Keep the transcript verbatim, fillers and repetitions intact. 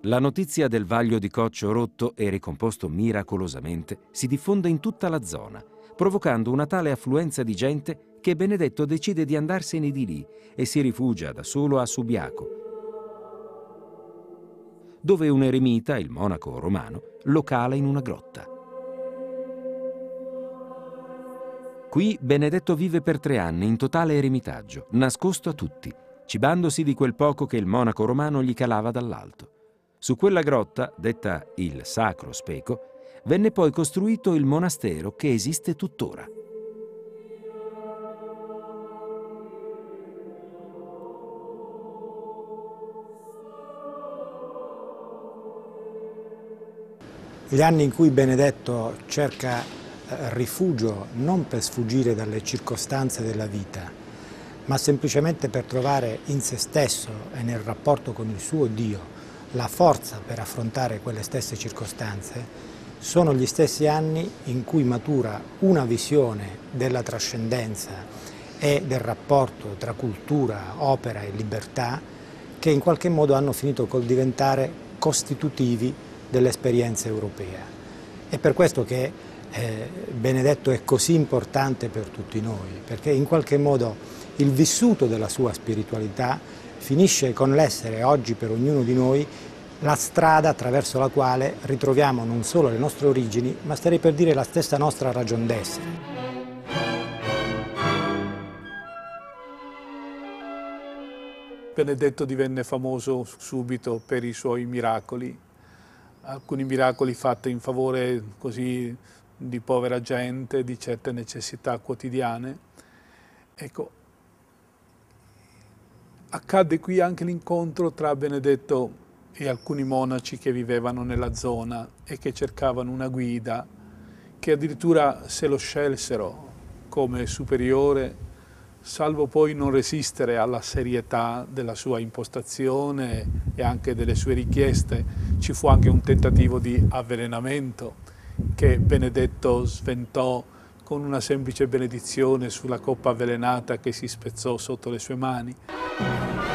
La notizia del vaglio di coccio rotto e ricomposto miracolosamente si diffonde in tutta la zona, provocando una tale affluenza di gente che Benedetto decide di andarsene di lì e si rifugia da solo a Subiaco, dove un eremita, il monaco romano, lo cala in una grotta. Qui Benedetto vive per tre anni in totale eremitaggio, nascosto a tutti, cibandosi di quel poco che il monaco romano gli calava dall'alto. Su quella grotta, detta il Sacro Speco, venne poi costruito il monastero che esiste tuttora. Gli anni in cui Benedetto cerca rifugio non per sfuggire dalle circostanze della vita, ma semplicemente per trovare in se stesso e nel rapporto con il suo Dio la forza per affrontare quelle stesse circostanze, sono gli stessi anni in cui matura una visione della trascendenza e del rapporto tra cultura, opera e libertà che in qualche modo hanno finito col diventare costitutivi dell'esperienza europea. È per questo che eh, Benedetto è così importante per tutti noi, perché in qualche modo il vissuto della sua spiritualità finisce con l'essere oggi per ognuno di noi la strada attraverso la quale ritroviamo non solo le nostre origini, ma starei per dire la stessa nostra ragion d'essere. Benedetto divenne famoso subito per i suoi miracoli, alcuni miracoli fatti in favore così di povera gente, di certe necessità quotidiane. Ecco, accadde qui anche l'incontro tra Benedetto e alcuni monaci che vivevano nella zona e che cercavano una guida, che addirittura se lo scelsero come superiore, salvo poi non resistere alla serietà della sua impostazione e anche delle sue richieste. Ci fu anche un tentativo di avvelenamento che Benedetto sventò con una semplice benedizione sulla coppa avvelenata che si spezzò sotto le sue mani.